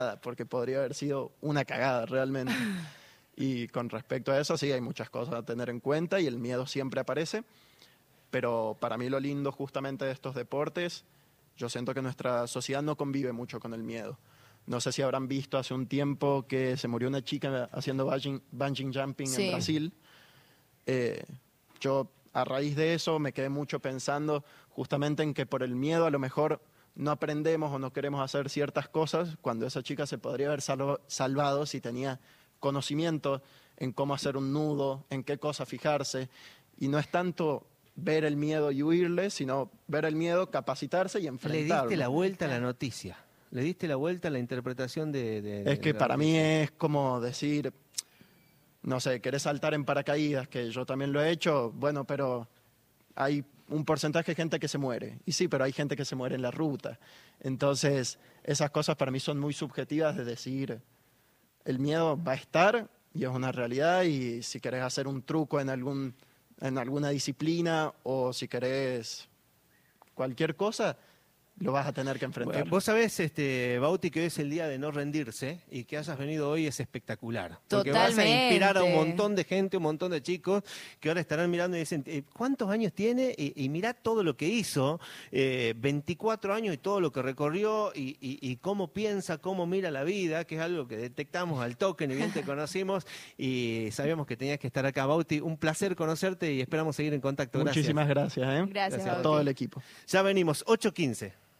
porque podría haber sido una cagada realmente. Y con respecto a eso, sí, hay muchas cosas a tener en cuenta y el miedo siempre aparece. Pero para mí lo lindo justamente de estos deportes, yo siento que nuestra sociedad no convive mucho con el miedo. No sé si habrán visto hace un tiempo que se murió una chica haciendo bungee jumping en Brasil. Yo a raíz de eso me quedé mucho pensando justamente en que por el miedo a lo mejor no aprendemos o no queremos hacer ciertas cosas cuando esa chica se podría haber salvado si tenía conocimiento en cómo hacer un nudo, en qué cosa fijarse. Y no es tanto ver el miedo y huirle, sino ver el miedo, capacitarse y enfrentarlo. Le diste la vuelta a la noticia. Le diste la vuelta a la interpretación Es que para mí es como decir, no sé, querés saltar en paracaídas, que yo también lo he hecho, bueno, pero hay un porcentaje de gente que se muere. Y sí, pero hay gente que se muere en la ruta. Entonces, esas cosas para mí son muy subjetivas de decir, el miedo va a estar y es una realidad, y si querés hacer un truco en alguna disciplina o si querés cualquier cosa, lo vas a tener que enfrentar. Vos sabés, Bauti, que hoy es el día de no rendirse y que hayas venido hoy es espectacular. Porque vas a inspirar a un montón de gente, un montón de chicos que ahora estarán mirando y dicen, ¿cuántos años tiene? Y mirá todo lo que hizo, 24 años y todo lo que recorrió y cómo piensa, cómo mira la vida, que es algo que detectamos al toque, ni bien te conocimos y sabíamos que tenías que estar acá. Bauti, un placer conocerte y esperamos seguir en contacto. Muchísimas gracias. Gracias a todo el equipo. Ya venimos, 8:15.